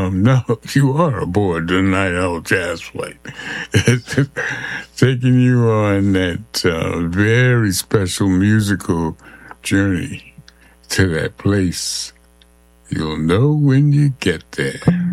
No, you are aboard the Night Owl Jazz Flight. It's taking you on that very special musical journey to that place. You'll know when you get there.